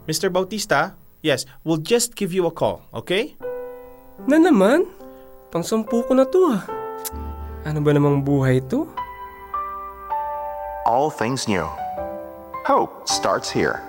Mr. Bautista, yes, we'll just give you a call, okay? Na naman? Pang-10 ko na to ah. Ano ba namang buhay to? All things new. Hope starts here.